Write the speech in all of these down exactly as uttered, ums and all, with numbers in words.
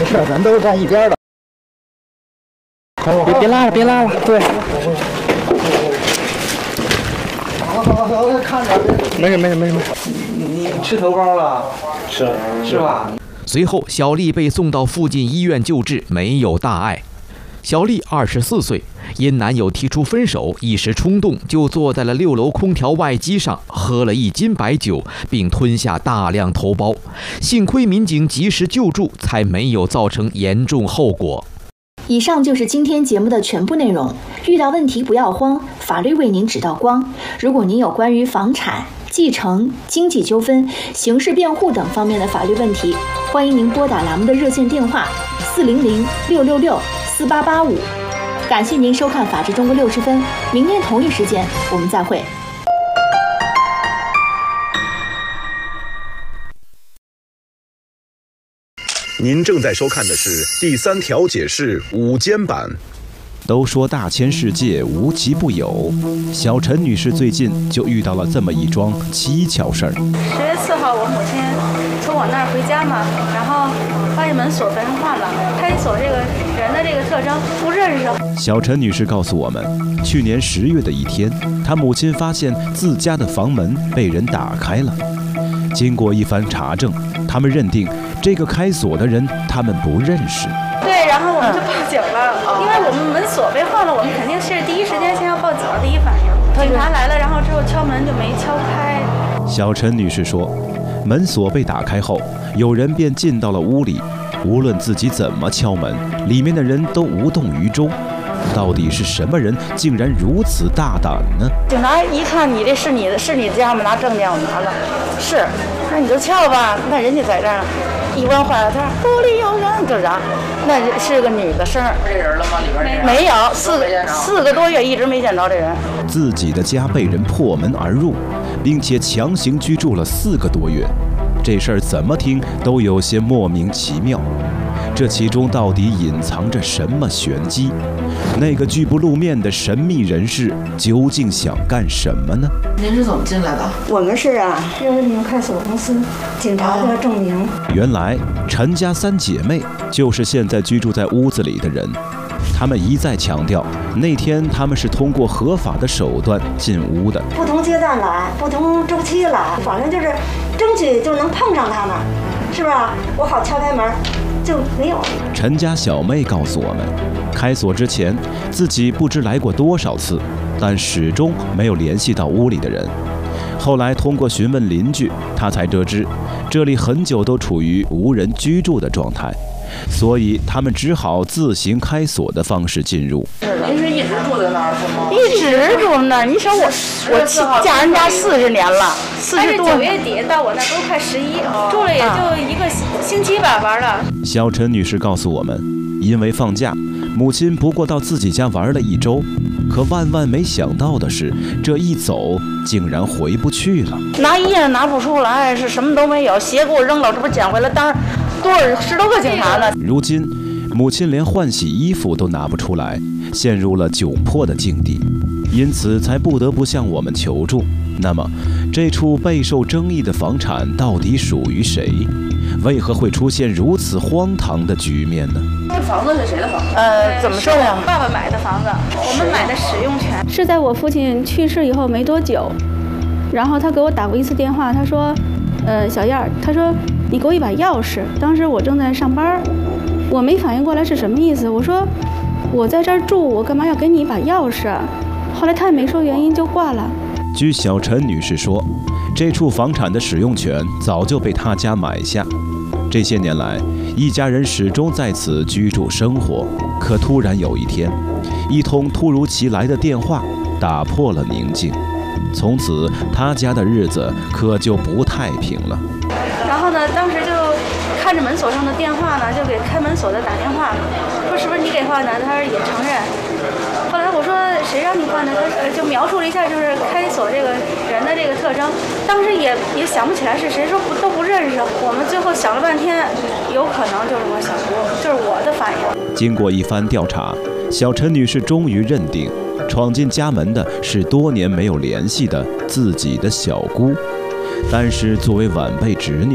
事，咱都是站一边的。别别拉了，别拉了，对。好好好，我看着。没事没事没事没事。你你吃头孢了？吃了，是吧？ 随后，小丽被送到附近医院救治，没有大碍。小丽二十四岁，因男友提出分手，一时冲动就坐在了六楼空调外机上，喝了一斤白酒，并吞下大量头孢。幸亏民警及时救助，才没有造成严重后果。 以上就是今天节目的全部内容。遇到问题不要慌，法律为您指道光。如果您有关于房产、继承、经济纠纷、刑事辩护等方面的法律问题，欢迎您拨打栏目的热线电话四零零六六六四八八五。感谢您收看《法治中国六十分》，明天同一时间我们再会。 您正在收看的是第三条解释午间版。 都说大千世界无奇不有，小陈女士最近就遇到了这么一桩蹊跷事儿。 十月四号，我母亲从我那儿回家嘛，然后发现门锁被人换了，开锁这个人的这个特征不认识。 小陈女士告诉我们，去年十月的一天，她母亲发现自家的房门被人打开了。经过一番查证，他们认定这个开锁的人他们不认识。 对，然后我们就报警了，因为我们门锁被换了，我们肯定是第一时间先要报警的第一反应。警察来了，然后之后敲门就没敲开。 小陈女士说，门锁被打开后，有人便进到了屋里，无论自己怎么敲门，里面的人都无动于衷。到底是什么人竟然如此大胆呢？ 警察一看你这是你的，是你家吗？拿证件我拿了，是，那你就撬吧。那人家在这儿，一关坏了，他说屋里有人，就嚷。那是个女的声儿。这人了吗？里边没有，四个四个多月一直没见着这人。 自己的家被人破门而入，并且强行居住了四个多月，这事儿怎么听都有些莫名其妙。这其中到底隐藏着什么玄机？那个拒不露面的神秘人士究竟想干什么呢？ 您是怎么进来的？ 我们是啊，就是你们开锁公司，警察的证明。 原来陈家三姐妹就是现在居住在屋子里的人。他们一再强调，那天他们是通过合法的手段进屋的。 不同阶段来，不同周期来，反正就是争取就能碰上他们，是吧？我好敲开门。就没有。 陈家小妹告诉我们，开锁之前自己不知来过多少次，但始终没有联系到屋里的人。后来通过询问邻居，她才得知这里很久都处于无人居住的状态，所以他们只好自行开锁的方式进入。 您是一直住在那儿是吗？ 一直住那儿。你说我我嫁人家四十年了，四十多。 但是九月底到我那都快十一，住了也就一个星期吧，玩了。 小陈女士告诉我们，因为放假，母亲不过到自己家玩了一周，可万万没想到的是，这一走竟然回不去了。 拿衣裳拿不出来，是什么都没有，鞋给我扔了，这不捡回来，当然多少十多个警察呢。 如今，母亲连换洗衣服都拿不出来，陷入了窘迫的境地，因此才不得不向我们求助。那么，这处备受争议的房产到底属于谁？为何会出现如此荒唐的局面呢？ 这房子是谁的房子？ 呃，怎么说呀？ 爸爸买的房子，我们买的使用权是在我父亲去世以后没多久，然后他给我打过一次电话，他说，呃，小燕儿，他说你给我一把钥匙。当时我正在上班，我没反应过来是什么意思。我说我在这儿住，我干嘛要给你一把钥匙？后来他也没说原因就挂了。 据小陈女士说，这处房产的使用权早就被她家买下。这些年来，一家人始终在此居住生活。可突然有一天，一通突如其来的电话打破了宁静，从此他家的日子可就不太平了。 然后呢，当时就看着门锁上的电话呢，就给开门锁的打电话，说是不是你给换的？他说也承认。后来我说谁让你换的？他就描述了一下就是开锁这个人的这个特征，当时也也想不起来是谁，说不都不认识。我们最后想了半天，有可能就是我小姑，就是我的反应。 经过一番调查，小陈女士终于认定，闯进家门的是多年没有联系的自己的小姑。但是作为晚辈侄女，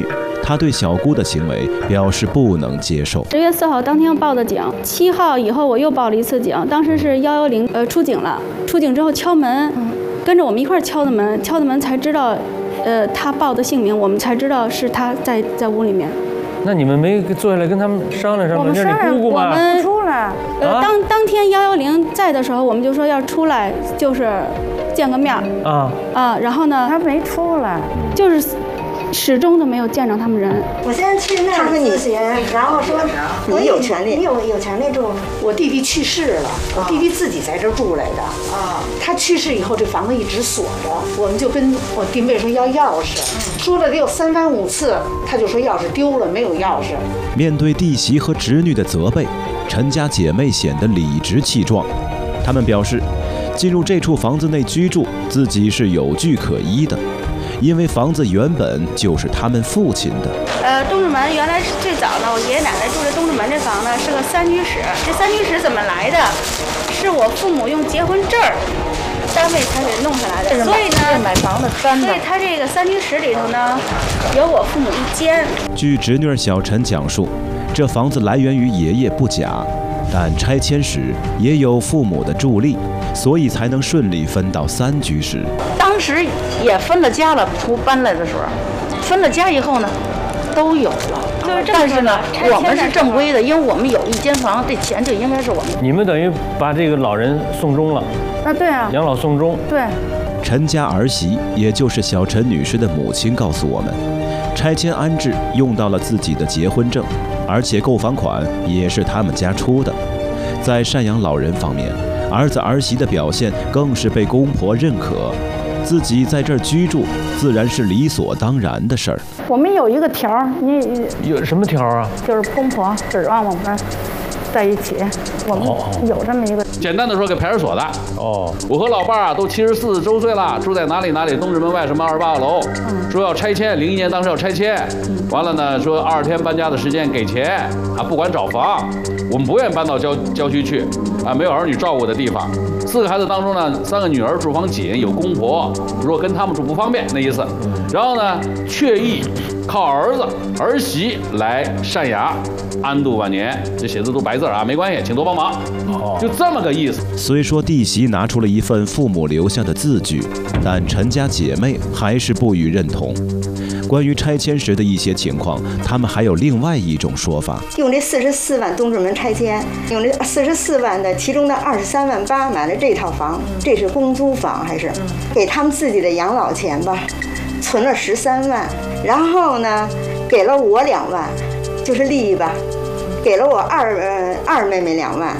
他对小姑的行为表示不能接受。 十月四号当天报的警，七号以后我又报了一次警，当时是幺幺零呃出警了，出警之后敲门，跟着我们一块儿敲的门，敲的门才知道，呃他报的姓名，我们才知道是他在在屋里面。 那你们没坐下来跟他们商量商量？ 我们商量， 我们出来。 呃，当当天幺幺零在的时候，我们就说要出来，就是见个面。 啊啊，然后呢？ 他没出来， 就是始终都没有见着他们人。 我先去那儿咨询，然后说你有权利，你有有权利住。 我弟弟去世了，我弟弟自己在这儿住来的。啊，他去世以后，这房子一直锁着，我们就跟我弟妹说要钥匙，说了得有三番五次，他就说钥匙丢了，没有钥匙。 面对弟媳和侄女的责备，陈家姐妹显得理直气壮。她们表示，进入这处房子内居住，自己是有据可依的。因为房子原本就是他们父亲的。 呃，东直门原来是最早呢，我爷爷奶奶住的东直门这房呢是个三居室。这三居室怎么来的？是我父母用结婚证儿单位才给弄下来的。所以呢， 买房子单的。 所以他这个三居室里头呢，有我父母一间。 据侄女小陈讲述，这房子来源于爷爷不假，但拆迁时也有父母的助力，所以才能顺利分到三居室。 当时也分了家了，出搬来的时候，分了家以后呢，都有了。 就是这但是呢，我们是正规的，因为我们有一间房，这钱就应该是我们。 你们等于把这个老人送终了。 啊，对啊。 养老送终。 对。 陈家儿媳，也就是小陈女士的母亲告诉我们，拆迁安置用到了自己的结婚证，而且购房款也是他们家出的。在赡养老人方面，儿子儿媳的表现更是被公婆认可。自己在这儿居住，自然是理所当然的事儿。 我们有一个条儿，你有什么条啊？ 就是公婆指望我们在一起，我们有这么一个。 简单的说，给派出所的。 哦， 我和老伴儿啊都七十四周岁了，住在哪里哪里东直门外什么二十八号楼，嗯、说要拆迁，零一年当时要拆迁，嗯、完了呢说二十天搬家的时间给钱啊，不管找房，我们不愿意搬到郊郊区去啊，没有儿女照顾的地方。四个孩子当中呢，三个女儿住房紧，有公婆，如果跟他们住不方便那意思。然后呢，确意靠儿子儿媳来赡养，安度晚年。这写字都白字啊，没关系，请多帮忙。哦，就这么个意思。 虽说弟媳拿出了一份父母留下的字据，但陈家姐妹还是不予认同。关于拆迁时的一些情况，他们还有另外一种说法： 用这四十四万东直门拆迁，用这四十四万的其中的二十三万八买了这套房，这是公租房还是给他们自己的养老钱吧？存了十三万，然后呢，给了我两万，就是利益吧，给了我二呃二妹妹两万，